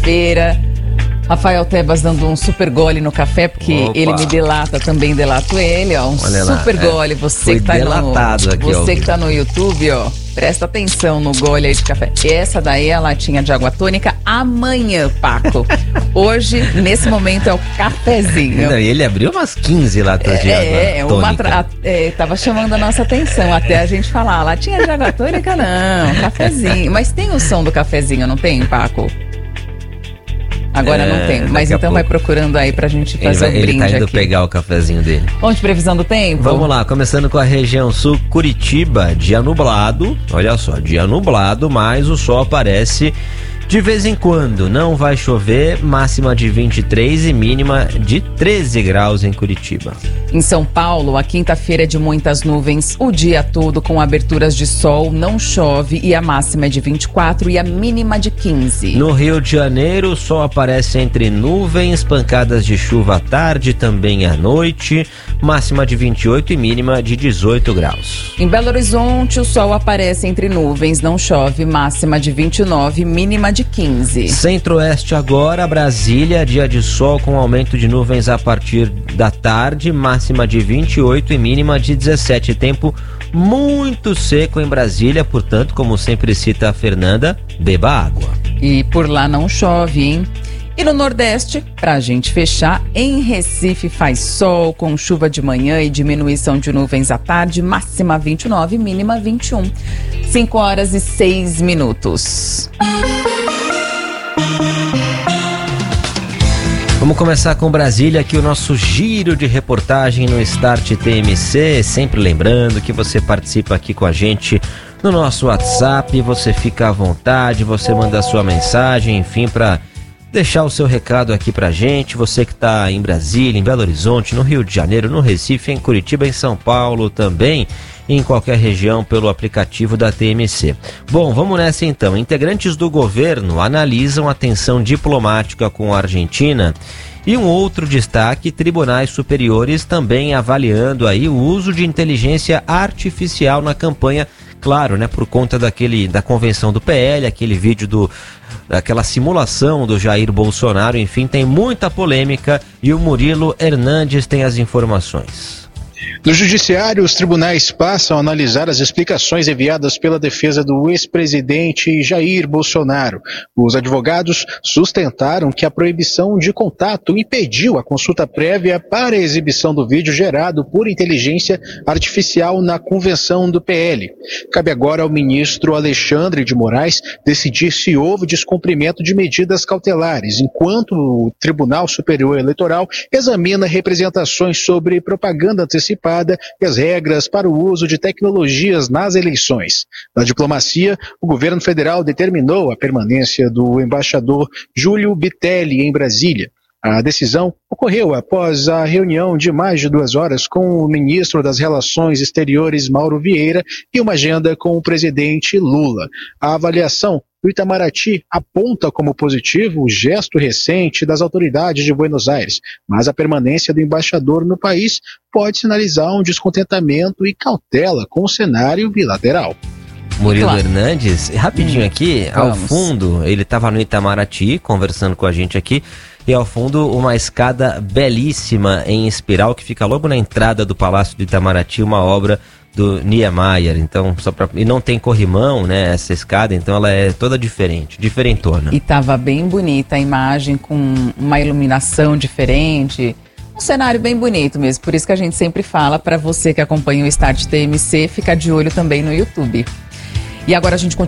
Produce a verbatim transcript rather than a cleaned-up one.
quinta-feira. Rafael Tebas dando um super gole no café, porque Opa. ele me delata, também delato ele, ó. Um Olha super lá, gole. É, você que tá delatado no, aqui, você ó. que tá no YouTube, ó. Presta atenção no gole aí de café. Essa daí é a latinha de água tônica amanhã, Paco. Hoje, nesse momento, é o cafezinho. Não, ele abriu umas quinze latas de água é, tônica. Uma tra... é, tava chamando a nossa atenção até a gente falar, latinha de água tônica não, cafezinho. Mas tem o som do cafezinho, não tem, Paco? Agora é, não tem, mas então vai procurando aí pra gente fazer ele, um brinde aqui. Ele tá indo aqui. pegar o cafezinho dele. Vamos de previsão do tempo? Vamos lá, começando com a região sul, Curitiba, dia nublado, olha só, dia nublado, mas o sol aparece de vez em quando. Não vai chover, máxima de vinte e três e mínima de treze graus em Curitiba. Em São Paulo, a quinta-feira é de muitas nuvens, o dia todo com aberturas de sol, não chove e a máxima é de vinte e quatro e a mínima de quinze. No Rio de Janeiro, o sol aparece entre nuvens, pancadas de chuva à tarde, também à noite, máxima de vinte e oito e mínima de dezoito graus. Em Belo Horizonte, o sol aparece entre nuvens, não chove, máxima de vinte e nove, mínima de quinze. Centro-Oeste agora, Brasília, dia de sol com aumento de nuvens a partir da tarde, máxima de vinte e oito e mínima de dezessete. Tempo muito seco em Brasília, portanto, como sempre cita a Fernanda, beba água. E por lá não chove, hein? E no Nordeste, pra gente fechar, em Recife faz sol com chuva de manhã e diminuição de nuvens à tarde, máxima vinte e nove, mínima vinte e um. cinco horas e seis minutos. Vamos começar com Brasília, aqui o nosso giro de reportagem no Start T M C, sempre lembrando que você participa aqui com a gente no nosso WhatsApp, você fica à vontade, você manda a sua mensagem, enfim, para deixar o seu recado aqui pra gente, você que está em Brasília, em Belo Horizonte, no Rio de Janeiro, no Recife, em Curitiba, em São Paulo também, em qualquer região pelo aplicativo da T M C. Bom, vamos nessa então. Integrantes do governo analisam a tensão diplomática com a Argentina e um outro destaque, tribunais superiores também avaliando aí o uso de inteligência artificial na campanha, claro, né, por conta daquele, da convenção do P L, aquele vídeo do daquela simulação do Jair Bolsonaro, enfim, tem muita polêmica e o Murilo Hernandes tem as informações. No judiciário, os tribunais passam a analisar as explicações enviadas pela defesa do ex-presidente Jair Bolsonaro. Os advogados sustentaram que a proibição de contato impediu a consulta prévia para a exibição do vídeo gerado por inteligência artificial na convenção do P L. Cabe agora ao ministro Alexandre de Moraes decidir se houve descumprimento de medidas cautelares, enquanto o Tribunal Superior Eleitoral examina representações sobre propaganda antecipada e as regras para o uso de tecnologias nas eleições. Na diplomacia, o governo federal determinou a permanência do embaixador Júlio Bitelli em Brasília. A decisão ocorreu após a reunião de mais de duas horas com o ministro das Relações Exteriores, Mauro Vieira, e uma agenda com o presidente Lula. A avaliação do Itamaraty aponta como positivo o gesto recente das autoridades de Buenos Aires, mas a permanência do embaixador no país pode sinalizar um descontentamento e cautela com o cenário bilateral. Murilo claro. Hernandes, rapidinho aqui, hum, ao fundo, ele estava no Itamaraty conversando com a gente aqui, e ao fundo uma escada belíssima em espiral que fica logo na entrada do Palácio do Itamaraty, uma obra do Niemeyer, então só pra, e não tem corrimão, né, essa escada, então ela é toda diferente, diferentona. E tava bem bonita a imagem, com uma iluminação diferente, um cenário bem bonito mesmo, por isso que a gente sempre fala para você que acompanha o Start T M C, ficar de olho também no YouTube. E agora a gente continua